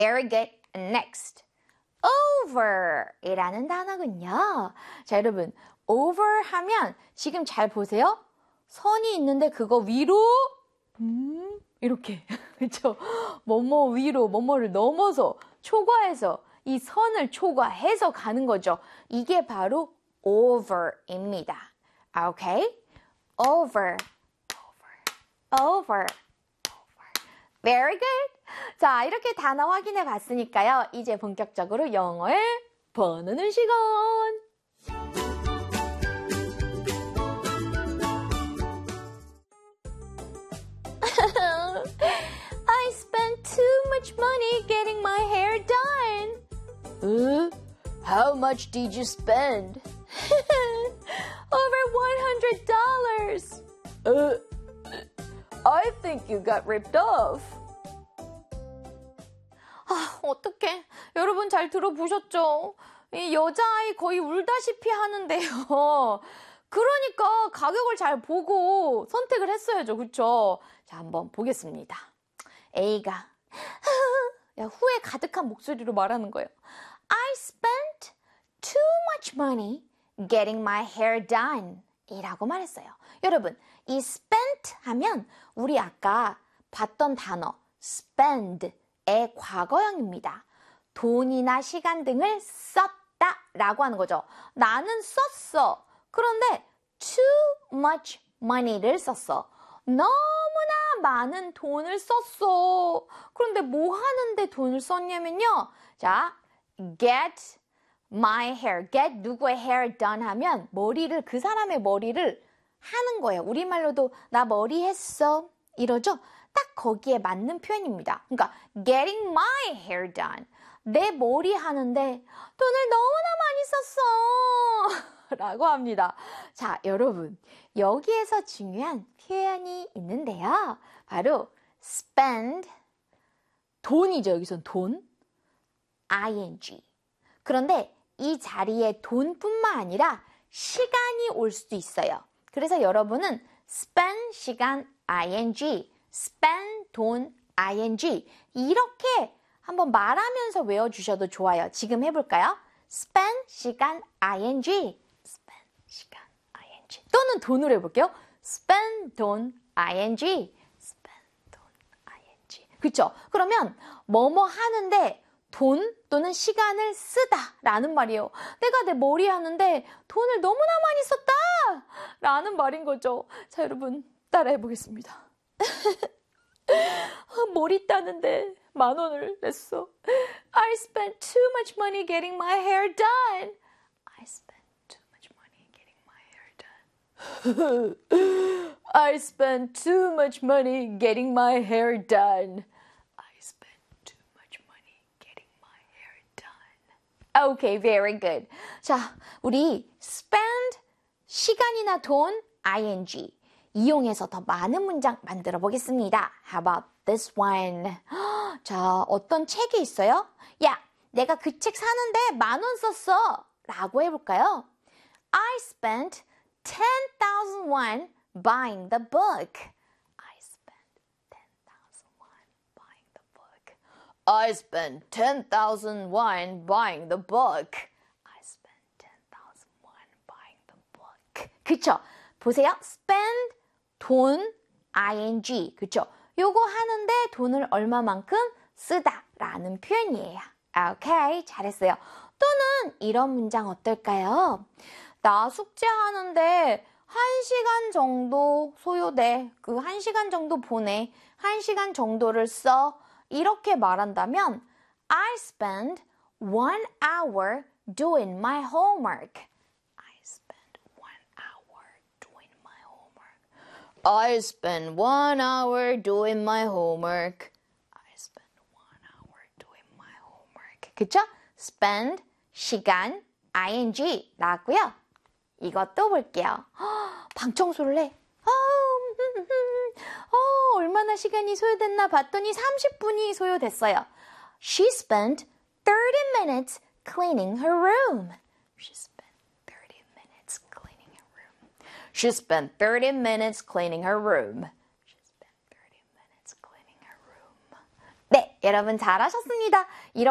Very good. Next. Over 이라는 단어군요. 자, 여러분. Over 하면 지금 잘 보세요. 선이 있는데 그거 위로 이렇게 그렇죠? 뭐뭐 위로 뭐뭐를 넘어서 초과해서 이 선을 초과해서 가는 거죠. 이게 바로 over입니다. 오케이? Over, over. Very good. 자, 이렇게 단어 확인해 봤으니까요. 이제 본격적으로 영어를 번호는 시간. I spent too much money getting my hair done. How much did you spend? Over $100. I think you got ripped off. 어떡해. 여러분 잘 들어보셨죠? 이 여자아이 거의 울다시피 하는데요. 그러니까 가격을 잘 보고 선택을 했어야죠. 그쵸? 자, 한번 보겠습니다. A가 후회 가득한 목소리로 말하는 거예요. I spent too much money getting my hair done 이라고 말했어요. 여러분, 이 spent 하면 우리 아까 봤던 단어 spend의 과거형입니다. 돈이나 시간 등을 썼다 라고 하는 거죠. 나는 썼어. 그런데 too much money를 썼어. 너무나 많은 돈을 썼어. 그런데 뭐 하는데 돈을 썼냐면요. 자, get my hair, get 누구의 hair done 하면 머리를, 그 사람의 머리를 하는 거예요. 우리말로도 나 머리 했어 이러죠. 딱 거기에 맞는 표현입니다. 그러니까 getting my hair done. 내 머리 하는데 돈을 너무나 많이 썼어 라고 합니다. 자, 여러분 여기에서 중요한 표현이 있는데요. 바로 spend, 돈이죠. 여기선 돈, ing. 그런데 이 자리에 돈뿐만 아니라 시간이 올 수도 있어요. 그래서 여러분은 spend 시간 ing, spend 돈 ing 이렇게 한번 말하면서 외워주셔도 좋아요. 지금 해볼까요? spend 시간 ing, spend 시간 ing 또는 돈으로 해볼게요. spend 돈 ing, spend 돈 ing 그쵸? 그러면 뭐뭐 하는데 돈 또는 시간을 쓰다 라는 말이에요. 내가 내 머리 하는데 돈을 너무나 많이 썼다 라는 말인 거죠. 자, 여러분 따라해 보겠습니다. 머리 따는데 10,000원을 냈어. I spent too much money getting my hair done. I spent too much money getting my hair done. I spent too much money getting my hair done. Okay, very good. 자, 우리 spend 시간이나 돈 ing 이용해서 더 많은 문장 만들어 보겠습니다. How about this one? 자, 어떤 책이 있어요? 야, 내가 그 책 사는데 10,000원 썼어 라고 해볼까요? I spent 10,000 won buying the book. I spent 10,000 won buying the book. I spent 10,000 won buying the book. I spent 10,000 won buying the book. 그쵸? 보세요. spend 돈 ing. 그쵸? 요거 하는데 돈을 얼마만큼 쓰다 라는 표현이에요. 오케이, 잘했어요. 또는 이런 문장 어떨까요? 나 숙제하는데 1시간 정도 소요돼. 그 1시간 정도 보내. 1시간 정도를 써. 이렇게 말한다면 I spend 1 hour doing my homework. I spend 1 hour doing my homework. I spend 1 hour doing my homework. I spend 1 hour doing my homework. 그쵸? spend, 시간, ing 나왔고요. 이것도 볼게요. 방 청소를 해. 얼마나 시간이 소요됐나 봤더니 30분이 소요됐어요. She spent 30 minutes cleaning her room. She spent 30 minutes cleaning her room. She spent 30 minutes cleaning her room. She spent 30 minutes cleaning her room. 네, 여러분 잘하셨습니다.